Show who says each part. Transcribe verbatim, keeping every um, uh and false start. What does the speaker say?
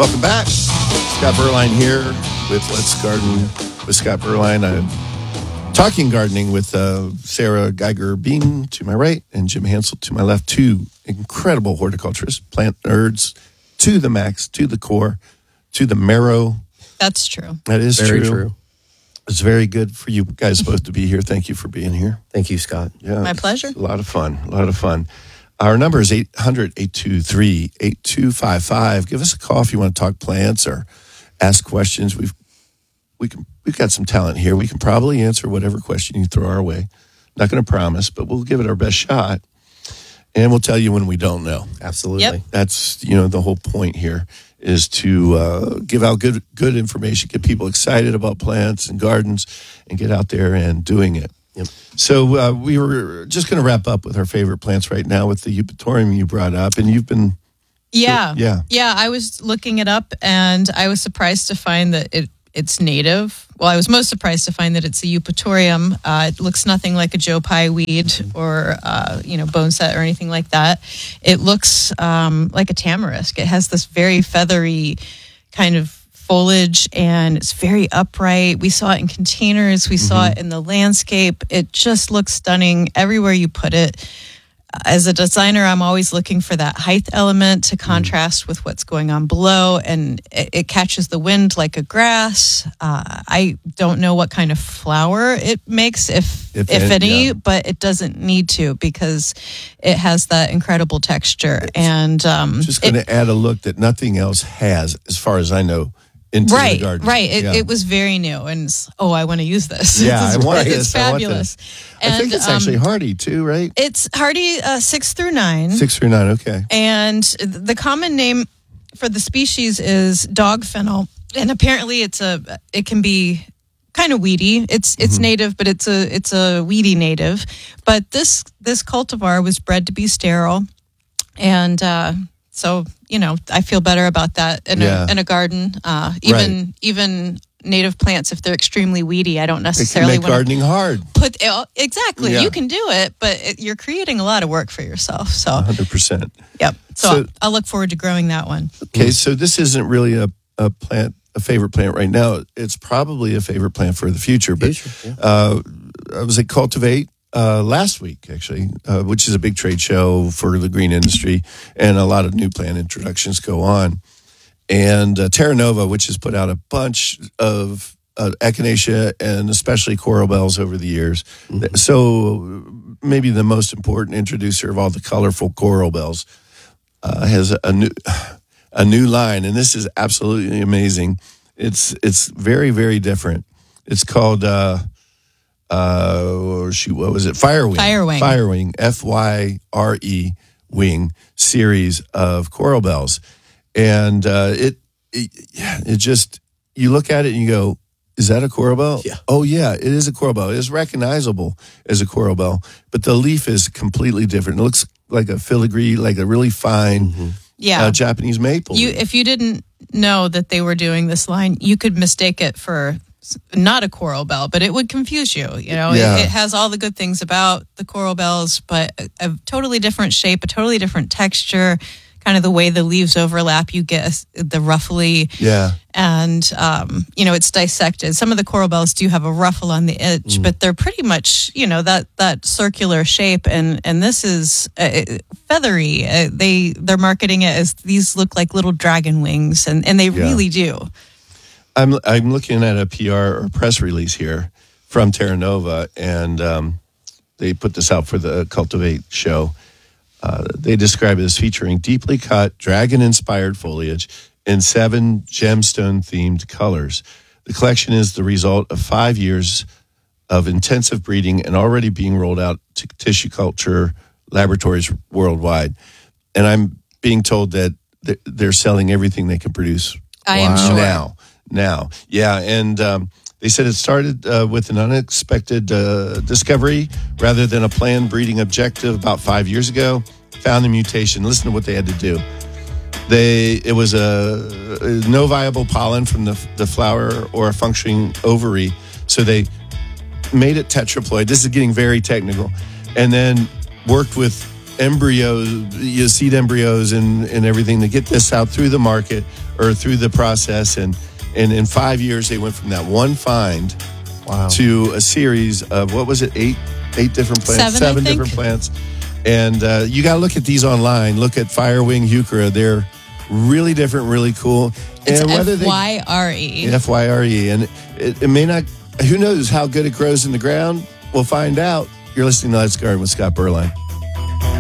Speaker 1: Welcome back. Scott Berline here with Let's Garden with Scott Berline. I'm talking gardening with uh, Sarah Geiger-Bean to my right and Jim Hansel to my left. Two incredible horticulturists, plant nerds to the max, to the core, to the marrow.
Speaker 2: That's true.
Speaker 1: That is
Speaker 3: very
Speaker 1: true.
Speaker 3: true.
Speaker 1: It's very good for you guys both to be here. Thank you for being here.
Speaker 3: Thank you, Scott.
Speaker 1: Yeah,
Speaker 2: My pleasure.
Speaker 1: A lot of fun. A lot of fun. Our number is eight hundred, eight two three, eight two five five. Give us a call if you want to talk plants or ask questions. We've we can we've got some talent here. We can probably answer whatever question you throw our way. Not going to promise, but we'll give it our best shot. And we'll tell you when we don't know.
Speaker 3: Absolutely.
Speaker 2: Yep.
Speaker 1: That's, you know, the whole point here is to uh, give out good good information, get people excited about plants and gardens, and get out there and doing it.
Speaker 3: Yep.
Speaker 1: So uh, we were just going to wrap up with our favorite plants right now with the eupatorium you brought up, and you've been
Speaker 2: Yeah.
Speaker 1: yeah
Speaker 2: Yeah, I was looking it up and I was surprised to find that it it's native. Well, I was most surprised to find that it's a eupatorium. Uh, it looks nothing like a Joe Pye weed or, uh, you know, boneset or anything like that. It looks um, like a tamarisk. It has this very feathery kind of foliage and it's very upright. We saw it in containers. We saw
Speaker 1: Mm-hmm.
Speaker 2: it in the landscape. It just looks stunning everywhere you put it. As a designer, I'm always looking for that height element to contrast with what's going on below, and it, it catches the wind like a grass. Uh, I don't know what kind of flower it makes, if
Speaker 1: If
Speaker 2: if,
Speaker 1: it-
Speaker 2: any,
Speaker 1: yeah.
Speaker 2: but it doesn't need to because it has that incredible texture. And um,
Speaker 1: just going
Speaker 2: it-
Speaker 1: to add a look that nothing else has, as far as I know, into
Speaker 2: right,
Speaker 1: the garden.
Speaker 2: right. It,
Speaker 1: Yeah.
Speaker 2: it was very new, and it's, oh, I want to use this.
Speaker 1: Yeah,
Speaker 2: it's,
Speaker 1: I want
Speaker 2: it's
Speaker 1: this. I want
Speaker 2: fabulous.
Speaker 1: I think
Speaker 2: And,
Speaker 1: it's
Speaker 2: um,
Speaker 1: actually hardy too, right?
Speaker 2: It's hardy uh, six through nine.
Speaker 1: Six through nine. Okay.
Speaker 2: And the common name for the species is dog fennel, and apparently it's a it can be kind of weedy. It's it's
Speaker 1: Mm-hmm.
Speaker 2: native, but it's a it's a weedy native. But this this cultivar was bred to be sterile, and uh, so you know I feel better about that in
Speaker 1: Yeah.
Speaker 2: a in a garden. Uh, even
Speaker 1: Right.
Speaker 2: even native plants, if they're extremely weedy, I don't
Speaker 1: It can
Speaker 2: necessarily
Speaker 1: make
Speaker 2: want to
Speaker 1: gardening hard.
Speaker 2: put oh, exactly.
Speaker 1: Yeah.
Speaker 2: You can do it, but it, you're creating a lot of work for yourself. So.
Speaker 1: one hundred percent.
Speaker 2: Yep. So,
Speaker 1: So-
Speaker 2: I'll, I'll look forward to growing that one.
Speaker 1: Okay, so this isn't really a, a plant, a favorite plant right now. It's probably a favorite plant for the future. But
Speaker 3: Future, yeah.
Speaker 1: uh, I was at Cultivate uh, last week, actually, uh, which is a big trade show for the green industry, and a lot of new plant introductions go on. And uh, Terra Nova, which has put out a bunch of uh, echinacea and especially coral bells over the years.
Speaker 3: Mm-hmm.
Speaker 1: So maybe the most important introducer of all the colorful coral bells uh, has a new a new line, and this is absolutely amazing. It's it's very very different. It's called uh, uh, shoot, what was it? Firewing.
Speaker 2: Firewing.
Speaker 1: Firewing. F Y R E wing series of coral bells, and uh, it, it it just you look at it and you go, is that a coral bell?
Speaker 3: Yeah.
Speaker 1: Oh, yeah, it is a coral bell. It is recognizable as a coral bell, but the leaf is completely different. It looks like a filigree, like a really fine
Speaker 2: Yeah.
Speaker 1: uh, Japanese maple.
Speaker 2: you, if you didn't know that they were doing this line, you could mistake it for s- not a coral bell, but it would confuse you. You know,
Speaker 1: Yeah.
Speaker 2: it, it has all the good things about the coral bells, but a, a totally different shape, a totally different texture. Kind of the way the leaves overlap, you get a s- the ruffly.
Speaker 1: yeah.
Speaker 2: And um, you know it's dissected. Some of the coral bells do have a ruffle on the edge,
Speaker 1: Mm.
Speaker 2: but they're pretty much you know that that circular shape. And and this is uh, feathery. Uh, they they're marketing it as these look like little dragon wings, and and they
Speaker 1: Yeah.
Speaker 2: really do.
Speaker 1: I'm I'm looking at a P R or press release here from Terra Nova, and um, they put this out for the Cultivate show. Uh, they describe it as featuring deeply cut, dragon-inspired foliage in seven gemstone-themed colors. The collection is the result of five years of intensive breeding and already being rolled out to tissue culture laboratories worldwide. And I'm being told that th- they're selling everything they can produce.
Speaker 2: I am sure.
Speaker 1: Now, now. Yeah, and um, they said it started uh, with an unexpected uh, discovery rather than a planned breeding objective about five years ago. Found a mutation. Listen to what they had to do. They it was a, a no viable pollen from the the flower or a functioning ovary, so they made it tetraploid. This is getting very technical, and then worked with embryos, you seed embryos and, and everything to get this out through the market or through the process. And, and in five years, they went from that one find
Speaker 3: Wow.
Speaker 1: to a series of, what was it, eight eight different plants?
Speaker 2: Seven, I think.
Speaker 1: different plants. And uh, you got to look at these online. Look at Firewing Heuchera. They're really different, really cool.
Speaker 2: It's
Speaker 1: and whether
Speaker 2: F Y R E.
Speaker 1: F Y R E. And it, it may not, who knows how good it grows in the ground? We'll find out. You're listening to Let's Garden with Scott Berline.